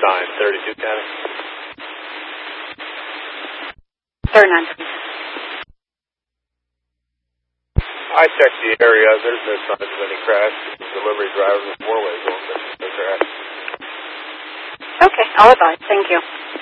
sign, 32 County. They're not. I checked the area. There's no signs of any crash. Delivery drivers with 4-way going, but no crash. Okay, I'll advise. Thank you.